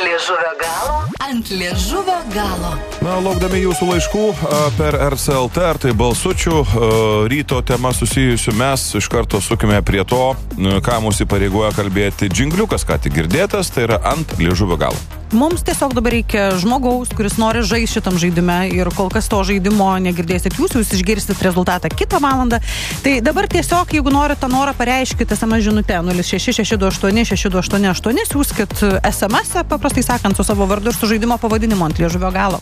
liežuvio galo. Ant liežuvio galo. Na, laukdami jūsų laiškų per RCLT, ar tai balsučių ryto tema susijusių, mes iš karto sukime prie to, ką mūsų įpareigoja kalbėti džingliukas, ką tik girdėtas, tai yra ant liežuvio galo. Mums tiesiog dabar reikia žmogaus, kuris nori žaisti šitam žaidime ir kol kas to žaidimo negirdėsit jūs išgirsit rezultatą kitą valandą. Tai dabar tiesiog, jeigu norit tą norą, pareiškite SMS žinute 0662862888, siųskit SMS, paprastai sakant, su savo vardu ir su žaidimo pavadinimu ant liežuvio galo.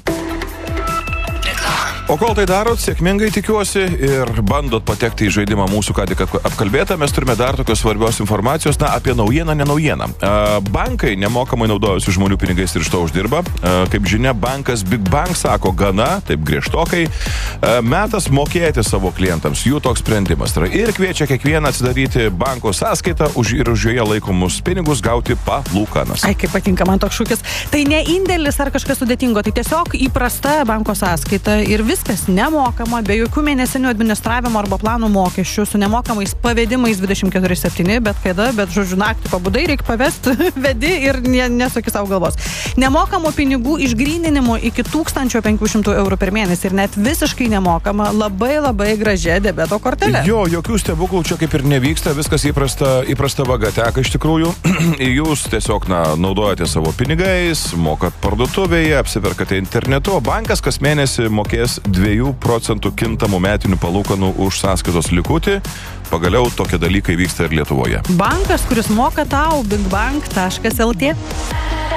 O kol tai darot, sėkmingai tikiuosi ir bandot patekti į žaidimą mūsų ką tik apkalbėtą, mes turime dar tokios svarbios informacijos, apie naujieną, ne naujieną. Bankai nemokamai naudojasi žmonių pinigais ir iš to uždirba. Kaip žinia, bankas Big Bank sako gana, taip griežtokai, metas mokėti savo klientams, jų toks sprendimas. Ir kviečia kiekvieną atsidaryti banko sąskaitą ir už joje laikomus pinigus gauti palūkanas. Ai, kaip patinka man toks šūkis. Tai ne indėlis ar kažkas sudėtingo, tai tiesiog įprasta banko sąskaita ir viskas nemokama, be jokių mėnesinių administravimo arba planų mokesčių, su nemokamais pavedimais 24/7, bet žodžiu, naktį pabudai, reikia pavesti, vedi ir nesaki savo galvos. Nemokamų pinigų išgryninimo iki 1500 eurų per mėnesį ir net visiškai nemokama labai gražia debeto kortelė. Jo, jokių stebuklų čia kaip ir nevyksta, viskas įprasta vaga teka iš tikrųjų. Jūs tiesiog naudojate savo pinigais, mokat parduotuvėje, apsiperkate internetu, o bankas kas mėnesį mokės 2 procentų kintamų metinių palūkanų už sąskaitos likutį. Pagaliau tokie dalykai vyksta ir Lietuvoje. Bankas, kuris moka tau, bigbank.lt.